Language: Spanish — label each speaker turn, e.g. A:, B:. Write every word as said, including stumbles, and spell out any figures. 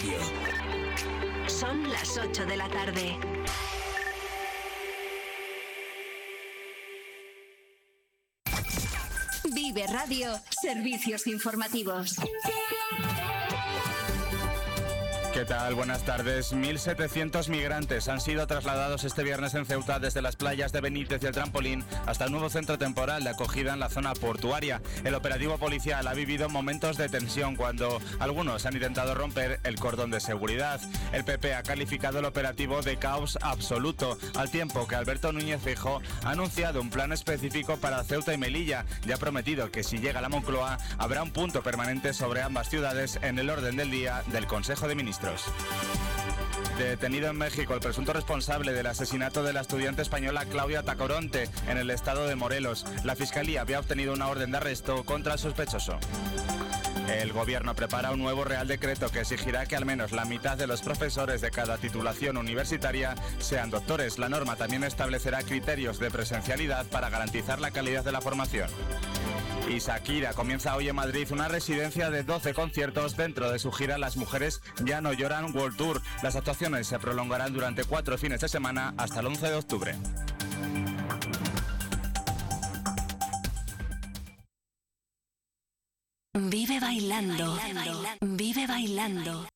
A: Radio.
B: Son las ocho de la tarde. Vive Radio, servicios informativos.
C: ¿Qué tal? Buenas tardes. mil setecientos migrantes han sido trasladados este viernes en Ceuta desde las playas de Benítez y el Trampolín hasta el nuevo centro temporal de acogida en la zona portuaria. El operativo policial ha vivido momentos de tensión cuando algunos han intentado romper el cordón de seguridad. El P P ha calificado el operativo de caos absoluto, al tiempo que Alberto Núñez Feijóo ha anunciado un plan específico para Ceuta y Melilla y ha prometido que si llega a la Moncloa habrá un punto permanente sobre ambas ciudades en el orden del día del Consejo de Ministros. Detenido en México el presunto responsable del asesinato de la estudiante española Claudia Tacoronte en el estado de Morelos. La Fiscalía había obtenido una orden de arresto contra el sospechoso. El gobierno prepara un nuevo Real Decreto que exigirá que al menos la mitad de los profesores de cada titulación universitaria sean doctores. La norma también establecerá criterios de presencialidad para garantizar la calidad de la formación. Y Shakira comienza hoy en Madrid una residencia de doce conciertos dentro de su gira Las Mujeres Ya No Lloran World Tour. Las actuaciones se prolongarán durante cuatro fines de semana hasta el once de octubre.
B: Vive bailando, vive bailando.